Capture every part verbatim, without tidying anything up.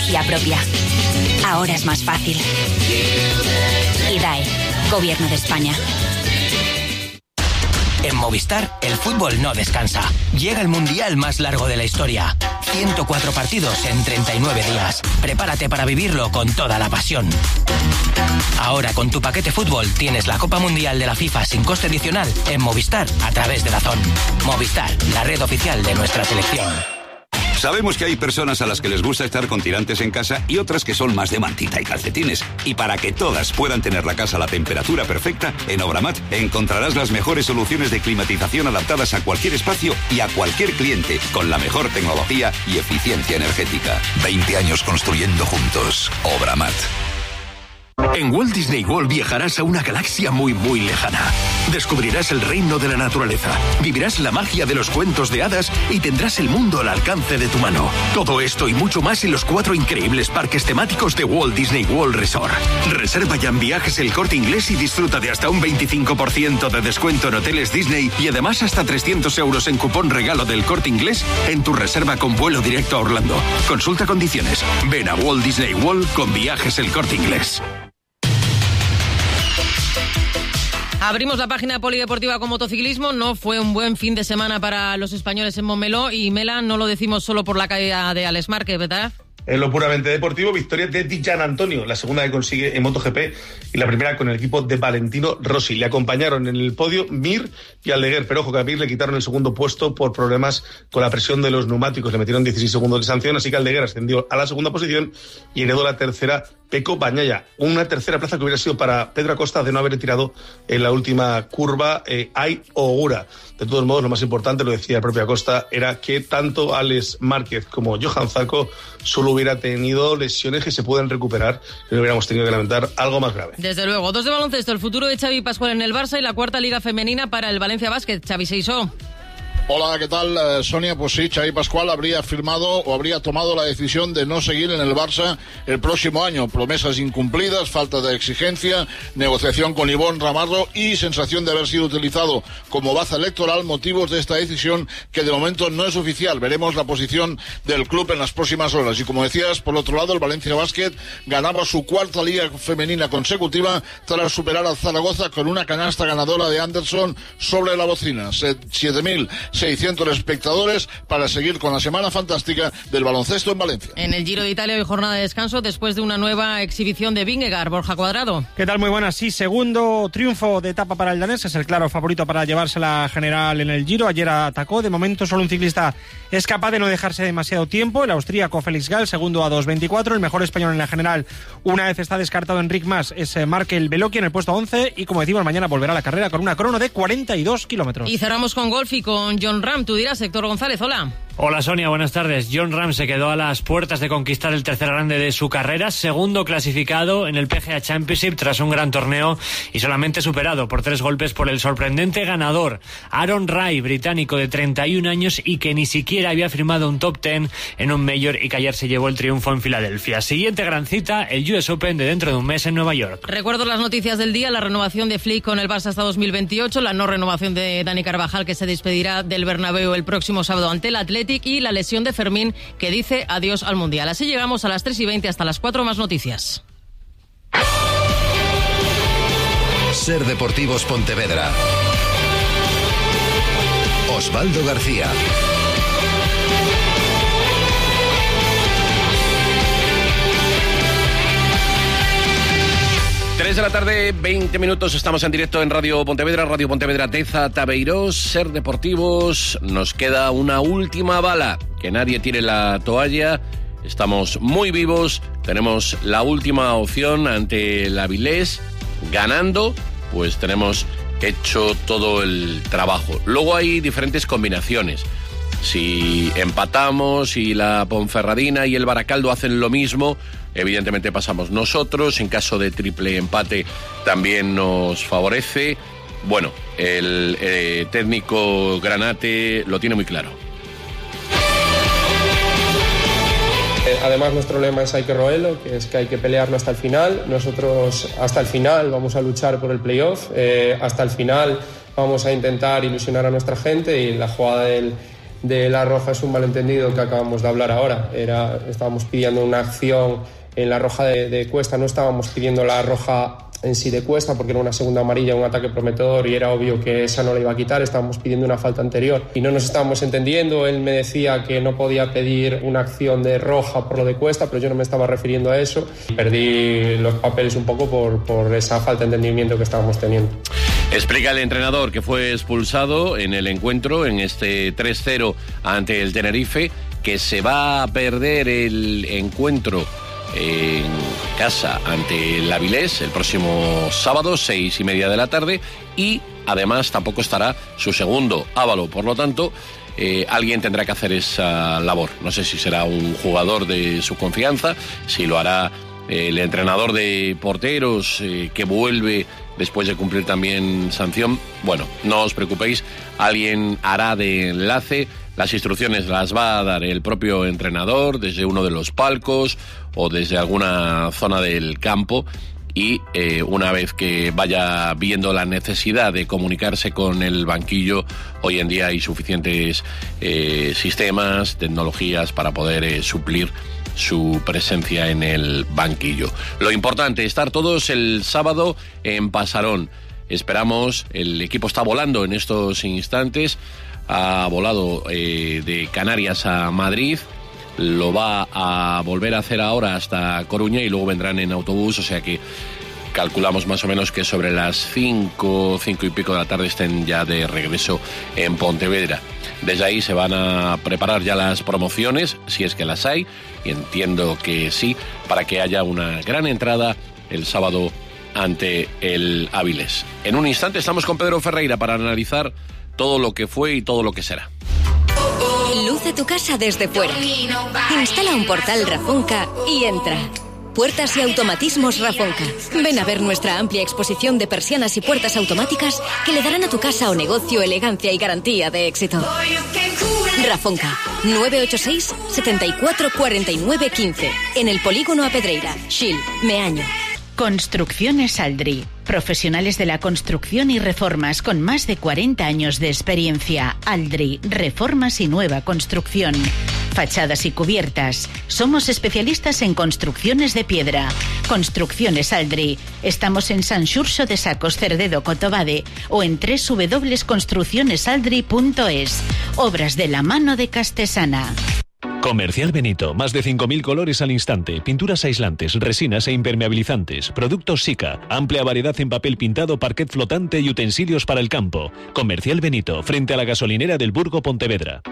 tecnología propia. Ahora es más fácil. I D A E, Gobierno de España. En Movistar, el fútbol no descansa. Llega el mundial más largo de la historia. ciento cuatro partidos en treinta y nueve días. Prepárate para vivirlo con toda la pasión. Ahora con tu paquete fútbol tienes la Copa Mundial de la FIFA sin coste adicional en Movistar a través de DAZN. Movistar, la red oficial de nuestra selección. Sabemos que hay personas a las que les gusta estar con tirantes en casa y otras que son más de mantita y calcetines. Y para que todas puedan tener la casa a la temperatura perfecta, en Obramat encontrarás las mejores soluciones de climatización adaptadas a cualquier espacio y a cualquier cliente, con la mejor tecnología y eficiencia energética. veinte años construyendo juntos. Obramat. En Walt Disney World viajarás a una galaxia muy muy lejana. Descubrirás el reino de la naturaleza, vivirás la magia de los cuentos de hadas y tendrás el mundo al alcance de tu mano. Todo esto y mucho más en los cuatro increíbles parques temáticos de Walt Disney World Resort. Reserva ya en Viajes El Corte Inglés y disfruta de hasta un veinticinco por ciento de descuento en hoteles Disney y además hasta trescientos euros en cupón regalo del Corte Inglés en tu reserva con vuelo directo a Orlando. Consulta condiciones. Ven a Walt Disney World con Viajes El Corte Inglés. Abrimos la página polideportiva con motociclismo. No fue un buen fin de semana para los españoles en Montmeló y Mela, no lo decimos solo por la caída de Alex Márquez, ¿verdad? En lo puramente deportivo, victoria de Di Gianantonio, la segunda que consigue en MotoGP y la primera con el equipo de Valentino Rossi. Le acompañaron en el podio Mir y Aldeguer, pero ojo que a Mir le quitaron el segundo puesto por problemas con la presión de los neumáticos. Le metieron dieciséis segundos de sanción, así que Aldeguer ascendió a la segunda posición y heredó la tercera Pecco Bagnaia. Una tercera plaza que hubiera sido para Pedro Acosta de no haber tirado en la última curva eh, Ai Ogura. De todos modos, lo más importante, lo decía el propio Acosta, era que tanto Alex Márquez como Johan Zarco solo hubiera tenido lesiones que se pueden recuperar y no hubiéramos tenido que lamentar algo más grave. Desde luego. Dos de baloncesto, el futuro de Xavi Pascual en el Barça y la cuarta liga femenina para el Valencia Basket. Xavi Seisó. Hola, ¿qué tal, eh, Sonia? Pues sí, Xavi Pascual habría firmado o habría tomado la decisión de no seguir en el Barça el próximo año. Promesas incumplidas, falta de exigencia, negociación con Ivonne Ramarro y sensación de haber sido utilizado como baza electoral, motivos de esta decisión que de momento no es oficial. Veremos la posición del club en las próximas horas. Y como decías, por otro lado, el Valencia Basket ganaba su cuarta liga femenina consecutiva tras superar al Zaragoza con una canasta ganadora de Anderson sobre la bocina. siete mil seiscientos espectadores para seguir con la semana fantástica del baloncesto en Valencia. En el Giro de Italia hoy jornada de descanso después de una nueva exhibición de Vingegaard. Borja Cuadrado. ¿Qué tal? Muy buenas. Sí, segundo triunfo de etapa para el danés. Es el claro favorito para llevarse la general en el Giro. Ayer atacó. De momento solo un ciclista es capaz de no dejarse demasiado tiempo. El austríaco Félix Gall, segundo a dos veinticuatro. El mejor español en la general, una vez está descartado Enric Mas, es Markel Beloki en el puesto once. Y como decimos, mañana volverá a la carrera con una crono de cuarenta y dos kilómetros. Y cerramos con golf y con Jon Rahm. Tú dirás, Héctor González, hola. Hola Sonia, buenas tardes. Jon Rahm se quedó a las puertas de conquistar el tercer grande de su carrera, segundo clasificado en el P G A Championship tras un gran torneo y solamente superado por tres golpes por el sorprendente ganador Aaron Rai, británico de treinta y un años y que ni siquiera había firmado un top diez en un Major y que ayer se llevó el triunfo en Filadelfia. Siguiente gran cita, el U S Open de dentro de un mes en Nueva York. Recuerdo las noticias del día, la renovación de Flick con el Barça hasta dos mil veintiocho, la no renovación de Dani Carvajal que se despedirá del Bernabéu el próximo sábado ante el Athletic y la lesión de Fermín que dice adiós al Mundial. Así llegamos a las tres y veinte, hasta las cuatro más noticias. Ser Deportivos Pontevedra. Osvaldo García. tres de la tarde, veinte minutos, estamos en directo en Radio Pontevedra, Radio Pontevedra Teza, Tabeirós, Ser Deportivos. Nos queda una última bala, que nadie tire la toalla, estamos muy vivos, tenemos la última opción ante el Avilés, ganando, pues tenemos hecho todo el trabajo. Luego hay diferentes combinaciones. Si empatamos y la Ponferradina y el Baracaldo hacen lo mismo, evidentemente pasamos nosotros. En caso de triple empate también nos favorece. Bueno, el eh, técnico Granate lo tiene muy claro. Además, nuestro lema es hay que roerlo, que es que hay que pelearlo hasta el final. Nosotros hasta el final vamos a luchar por el playoff, eh, hasta el final vamos a intentar ilusionar a nuestra gente y la jugada del de la roja es un malentendido que acabamos de hablar ahora. Era, estábamos pidiendo una acción en la roja de, de Cuesta, no estábamos pidiendo la roja en sí de Cuesta porque era una segunda amarilla, un ataque prometedor y era obvio que esa no la iba a quitar. Estábamos pidiendo una falta anterior y no nos estábamos entendiendo. Él me decía que no podía pedir una acción de roja por lo de Cuesta, pero yo no me estaba refiriendo a eso. Perdí los papeles un poco por, por esa falta de entendimiento que estábamos teniendo. Explica el entrenador que fue expulsado en el encuentro, en este tres cero ante el Tenerife, que se va a perder el encuentro en casa ante el Avilés el próximo sábado, seis y media de la tarde, y además tampoco estará su segundo Ávalo. Por lo tanto, eh, alguien tendrá que hacer esa labor. No sé si será un jugador de su confianza, si lo hará eh, el entrenador de porteros eh, que vuelve después de cumplir también sanción. Bueno, no os preocupéis, alguien hará de enlace. Las instrucciones las va a dar el propio entrenador desde uno de los palcos o desde alguna zona del campo, y eh, una vez que vaya viendo la necesidad de comunicarse con el banquillo, hoy en día hay suficientes eh, sistemas, tecnologías para poder eh, suplir su presencia en el banquillo. Lo importante, estar todos el sábado en Pasarón. Esperamos, el equipo está volando en estos instantes, ha volado eh, de Canarias a Madrid, lo va a volver a hacer ahora hasta Coruña y luego vendrán en autobús, o sea que calculamos más o menos que sobre las cinco, cinco y pico de la tarde estén ya de regreso en Pontevedra. Desde ahí se van a preparar ya las promociones, si es que las hay, y entiendo que sí, para que haya una gran entrada el sábado ante el Avilés. En un instante estamos con Pedro Ferreira para analizar todo lo que fue y todo lo que será. Luce tu casa desde fuera. Instala un portal Rafonca y entra. Puertas y automatismos Rafonca. Ven a ver nuestra amplia exposición de persianas y puertas automáticas que le darán a tu casa o negocio elegancia y garantía de éxito. Rafonca, nueve ocho seis, setenta y cuatro, cuarenta y nueve, quince. En el polígono A Pedreira, Xil, Meaño. Construcciones Aldri. Profesionales de la construcción y reformas con más de cuarenta años de experiencia. Aldri, reformas y nueva construcción. Fachadas y cubiertas. Somos especialistas en construcciones de piedra. Construcciones Aldri. Estamos en San Xurxo de Sacos, Cerdedo, Cotobade o en doble u doble u doble u punto construcciones aldri punto es. Obras de la mano de Castesana. Comercial Benito, más de cinco mil colores al instante, pinturas aislantes, resinas e impermeabilizantes, productos Sika, amplia variedad en papel pintado, parquet flotante y utensilios para el campo. Comercial Benito, frente a la gasolinera del Burgo Pontevedra.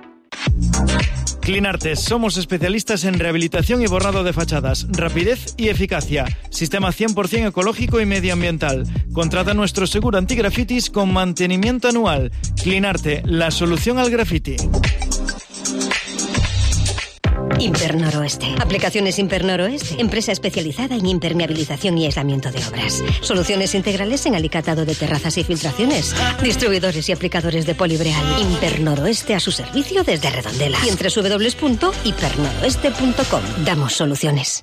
Clinartes, somos especialistas en rehabilitación y borrado de fachadas, rapidez y eficacia, sistema cien por ciento ecológico y medioambiental. Contrata nuestro seguro antigrafitis con mantenimiento anual. Clinarte, la solución al grafiti. Impernoroeste. Aplicaciones Impernoroeste. Empresa especializada en impermeabilización y aislamiento de obras. Soluciones integrales en alicatado de terrazas y filtraciones. Distribuidores y aplicadores de Polibreal. Impernoroeste a su servicio desde Redondela. Y en doble u doble u doble u punto impernoroeste punto com. Damos soluciones.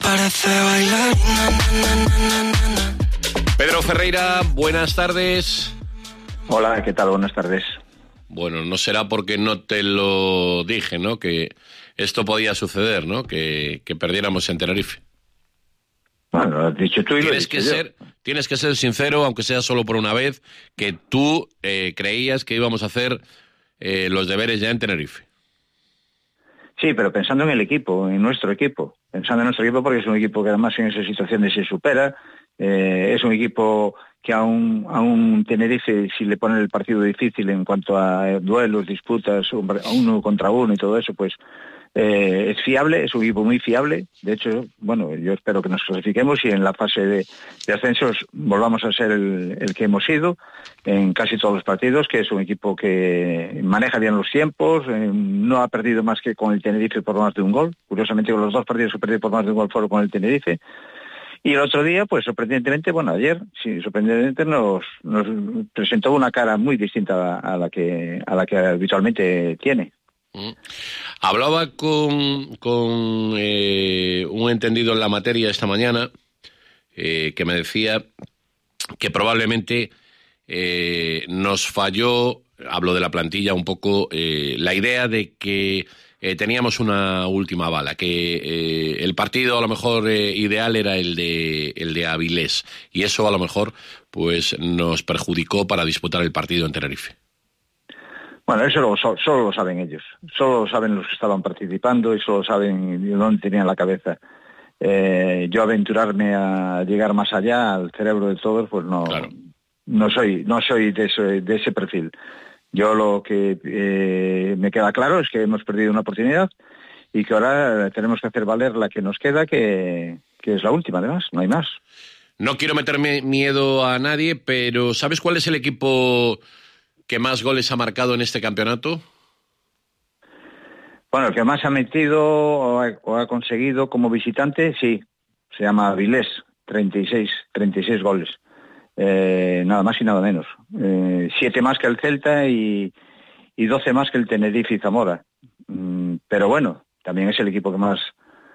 Pedro Ferreira, buenas tardes. Hola, ¿qué tal? Buenas tardes. Bueno, no será porque no te lo dije, ¿no? Que esto podía suceder, ¿no? Que, que perdiéramos en Tenerife. Bueno, lo has dicho tú y tienes lo he que dicho ser, yo. Tienes que ser sincero, aunque sea solo por una vez, que tú eh, creías que íbamos a hacer eh, los deberes ya en Tenerife. Sí, pero pensando en el equipo, en nuestro equipo. Pensando en nuestro equipo porque es un equipo que además en esas situaciones se supera. Eh, es un equipo que a un, a un Tenerife, si le ponen el partido difícil en cuanto a duelos, disputas, uno contra uno y todo eso, pues eh, es fiable, es un equipo muy fiable. De hecho, bueno, yo espero que nos clasifiquemos y en la fase de, de ascensos volvamos a ser el, el que hemos sido en casi todos los partidos, que es un equipo que maneja bien los tiempos, eh, no ha perdido más que con el Tenerife por más de un gol. Curiosamente, con los dos partidos que perdió por más de un gol fueron con el Tenerife. Y el otro día, pues sorprendentemente, bueno, ayer, sí, sorprendentemente nos, nos presentó una cara muy distinta a la que a la que habitualmente tiene. Mm. Hablaba con, con eh, un entendido en la materia esta mañana eh, que me decía que probablemente eh, nos falló hablo de la plantilla, un poco eh, la idea de que eh, teníamos una última bala, que eh, el partido a lo mejor eh, ideal era el de el de Avilés, y eso a lo mejor pues nos perjudicó para disputar el partido en Tenerife. Bueno, eso lo, solo lo saben ellos, solo lo saben los que estaban participando y solo saben dónde tenían la cabeza. Eh, yo aventurarme a llegar más allá al cerebro de todos, pues no, claro. no soy no soy de ese, de ese perfil. Yo lo que eh, me queda claro es que hemos perdido una oportunidad y que ahora tenemos que hacer valer la que nos queda, que, que es la última, además, no hay más. No quiero meterme miedo a nadie, pero ¿sabes cuál es el equipo que más goles ha marcado en este campeonato? Bueno, el que más ha metido o ha, o ha conseguido como visitante, sí, se llama Avilés, treinta y seis goles. Eh, nada más y nada menos. Eh, siete más que el Celta y, y doce más que el Tenerife y Zamora. Mm, pero bueno, también es el equipo que más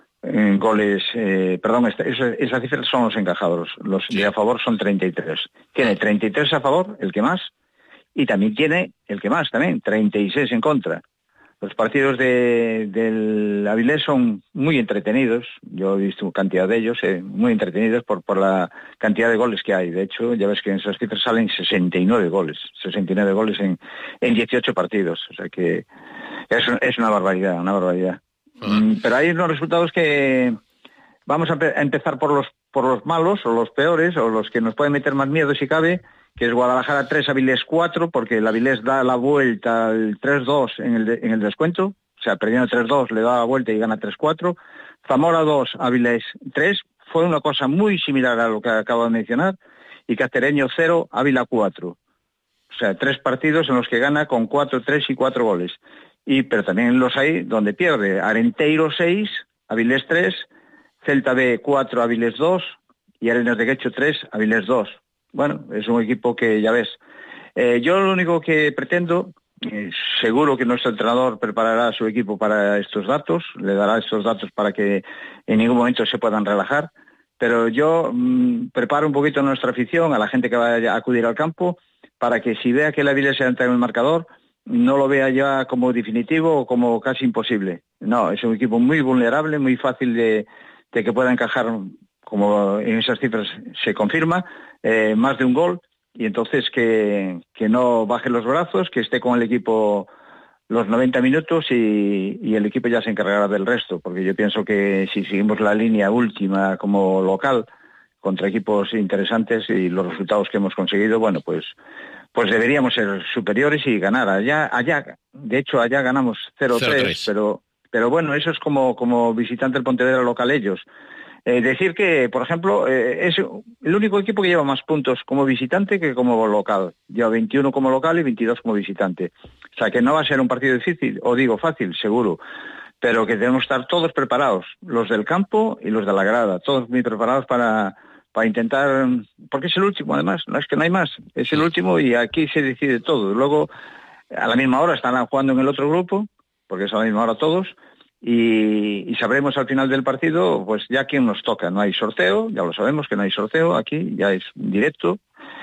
eh, goles... Eh, perdón, esta, esa, esas cifras son los encajados. Los sí. de a favor son treinta y tres. Tiene treinta y tres a favor, el que más, y también tiene el que más, también, treinta y seis en contra. Los partidos de, del Avilés son muy entretenidos, yo he visto cantidad de ellos, eh, muy entretenidos por, por la cantidad de goles que hay. De hecho, ya ves que en esas cifras salen sesenta y nueve goles, sesenta y nueve goles en, en dieciocho partidos, o sea que es, es una barbaridad, una barbaridad. Uh-huh. Mm, pero hay unos resultados que vamos a, pe- a empezar por los, por los malos, o los peores, o los que nos pueden meter más miedo si cabe, que es Guadalajara tres, Avilés cuatro, porque el Avilés da la vuelta al tres dos en el, de, en el descuento, o sea, perdiendo tres dos le da la vuelta y gana tres cuatro. Zamora dos, Avilés tres, fue una cosa muy similar a lo que acabo de mencionar, y Cacereño cero, Ávila cuatro. O sea, tres partidos en los que gana con cuatro tres y cuatro goles. Y, pero también los hay donde pierde. Arenteiro seis, Avilés tres, Celta B cuatro, Avilés dos, y Arenas de Guecho tres, Avilés dos. Bueno, es un equipo que ya ves. Eh, yo lo único que pretendo, eh, seguro que nuestro entrenador preparará a su equipo para estos datos, le dará estos datos para que en ningún momento se puedan relajar, pero yo mmm, preparo un poquito a nuestra afición, a la gente que vaya a acudir al campo, para que si vea que la Avilés entra en el marcador, no lo vea ya como definitivo o como casi imposible. No, es un equipo muy vulnerable, muy fácil de, de que pueda encajar, como en esas cifras se confirma, eh, más de un gol, y entonces que, que no baje los brazos, que esté con el equipo los noventa minutos y, y el equipo ya se encargará del resto, porque yo pienso que si seguimos la línea última como local, contra equipos interesantes y los resultados que hemos conseguido, bueno, pues pues deberíamos ser superiores y ganar. Allá, allá, de hecho, allá ganamos cero tres, pero, pero bueno, eso es como, como visitante del Pontevedra local ellos. Eh, decir que, por ejemplo, eh, es el único equipo que lleva más puntos como visitante que como local. Lleva veintiuno como local y veintidós como visitante. O sea, que no va a ser un partido difícil, o digo fácil, seguro, pero que debemos estar todos preparados, los del campo y los de la grada, todos muy preparados para, para intentar, porque es el último además, no es que no hay más, es el último y aquí se decide todo. Luego, a la misma hora estarán jugando en el otro grupo, porque es a la misma hora todos, Y, y sabremos al final del partido pues ya quién nos toca. No hay sorteo, ya lo sabemos que no hay sorteo aquí, ya es directo,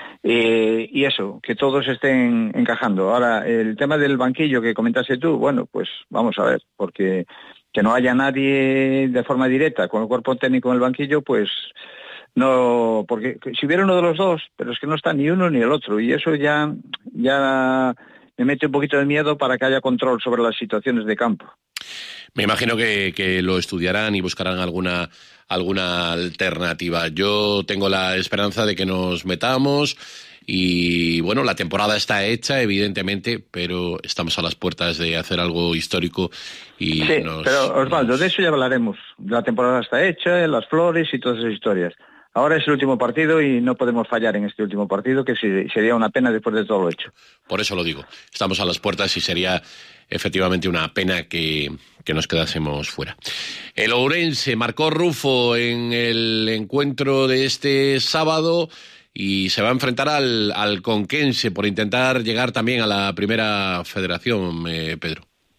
eh, y eso, que todos estén encajando. Ahora, el tema del banquillo que comentaste tú, bueno, pues vamos a ver, porque que no haya nadie de forma directa con el cuerpo técnico en el banquillo, pues no, porque si hubiera uno de los dos, pero es que no está ni uno ni el otro, y eso ya ya me mete un poquito de miedo para que haya control sobre las situaciones de campo. Me imagino que, que lo estudiarán y buscarán alguna alguna alternativa. Yo tengo la esperanza de que nos metamos y, bueno, la temporada está hecha, evidentemente, pero estamos a las puertas de hacer algo histórico y sí, nos, pero Osvaldo, nos... de eso ya hablaremos. La temporada está hecha, las flores y todas esas historias. Ahora es el último partido y no podemos fallar en este último partido, que sería una pena después de todo lo hecho. Por eso lo digo. Estamos a las puertas y sería efectivamente una pena que, que nos quedásemos fuera. El Ourense marcó Rufo en el encuentro de este sábado y se va a enfrentar al, al Conquense por intentar llegar también a la primera federación, eh, Pedro.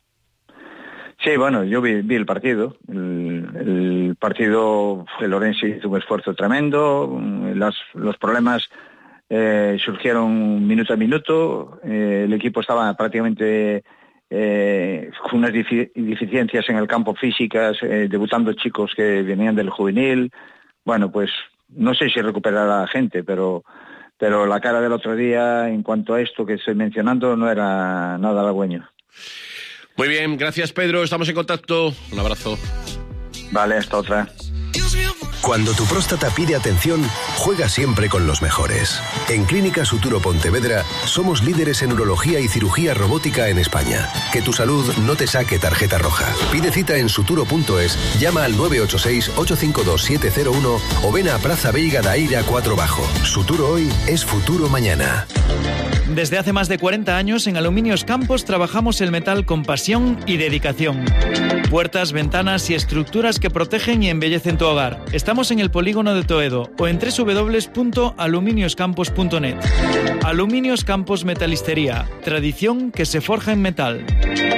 Sí, bueno, yo vi, vi el partido. El, el partido, el Ourense hizo un esfuerzo tremendo. Las, los problemas eh, surgieron minuto a minuto, eh, el equipo estaba prácticamente eh, con unas deficiencias en el campo físicas, eh, debutando chicos que venían del juvenil. Bueno, pues no sé si recuperará la gente, pero, pero la cara del otro día en cuanto a esto que estoy mencionando no era nada halagüeño. Muy bien, gracias Pedro, estamos en contacto. Un abrazo. Vale, hasta otra. Cuando tu próstata pide atención, juega siempre con los mejores. En Clínica Suturo Pontevedra somos líderes en urología y cirugía robótica en España. Que tu salud no te saque tarjeta roja. Pide cita en suturo punto es, llama al nueve ocho seis, ocho cinco dos, siete cero uno o ven a Praza Veiga da Eira cuatro Bajo. Suturo hoy es futuro mañana. Desde hace más de cuarenta años en Aluminios Campos trabajamos el metal con pasión y dedicación. Puertas, ventanas y estructuras que protegen y embellecen tu hogar. Estamos en el polígono de Toedo o en doble u doble u doble u punto aluminios campos punto net. Aluminios Campos Metalistería, tradición que se forja en metal.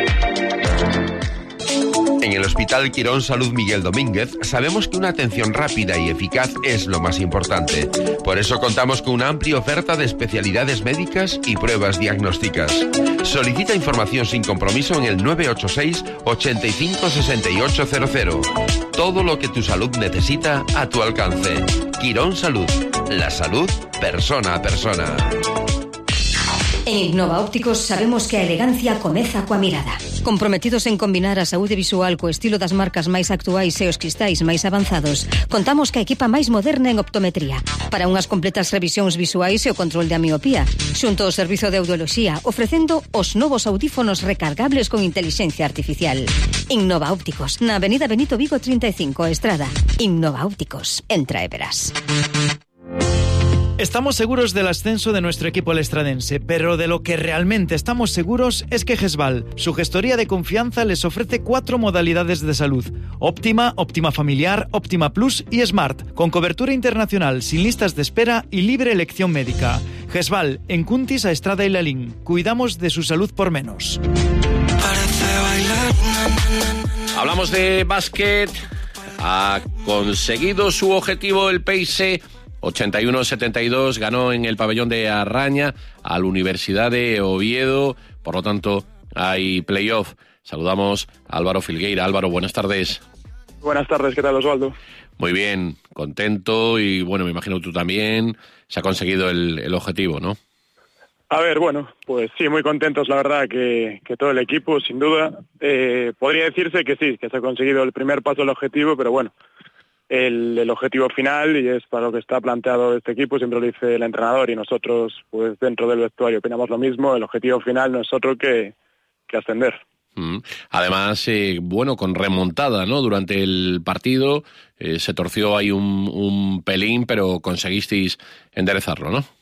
En el Hospital Quirón Salud Miguel Domínguez sabemos que una atención rápida y eficaz es lo más importante. Por eso contamos con una amplia oferta de especialidades médicas y pruebas diagnósticas. Solicita información sin compromiso en el nueve ocho seis, ochenta y cinco, sesenta y ocho cero cero. Todo lo que tu salud necesita a tu alcance. Quirón Salud. La salud persona a persona. En Innova Ópticos sabemos que a elegancia comeza coa mirada. Comprometidos en combinar a saúde visual co estilo das marcas máis actuais e os cristais máis avanzados, contamos ca equipa máis moderna en optometría para unhas completas revisións visuais e o control da miopía, xunto ao servizo de audioloxía, ofrecendo os novos audífonos recargables con inteligencia artificial. Innova Ópticos, na Avenida Benito Vigo treinta y cinco, Estrada. Innova Ópticos, entra e verás. Estamos seguros del ascenso de nuestro equipo lestradense, pero de lo que realmente estamos seguros es que Gesval, su gestoría de confianza, les ofrece cuatro modalidades de salud: Óptima, Óptima Familiar, Óptima Plus y Smart, con cobertura internacional, sin listas de espera y libre elección médica. Gesval, en Cuntis, a Estrada y Lalín. Cuidamos de su salud por menos. Hablamos de básquet. Ha conseguido su objetivo el P S E. ochenta y uno setenta y dos, ganó en el pabellón de Arraña a la Universidad de Oviedo, por lo tanto hay playoff. Saludamos a Álvaro Filgueira. Álvaro, buenas tardes. Buenas tardes, ¿qué tal, Osvaldo? Muy bien, contento y bueno, me imagino tú también. Se ha conseguido el, el objetivo, ¿no? A ver, bueno, pues sí, muy contentos, la verdad, que, que todo el equipo, sin duda. Eh, podría decirse que sí, que se ha conseguido el primer paso del objetivo, pero bueno, El, el objetivo final, y es para lo que está planteado este equipo, siempre lo dice el entrenador y nosotros pues dentro del vestuario opinamos lo mismo, el objetivo final no es otro que, que ascender. Mm. Además, eh, bueno, con remontada, ¿no? Durante el partido eh, se torció ahí un, un pelín, pero conseguisteis enderezarlo, ¿no?